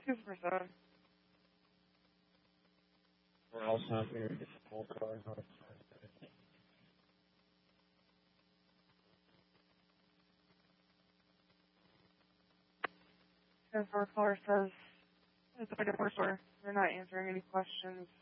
247. We're also happy to get the full car. 10-4 caller says it's a divorce or they're not answering any questions.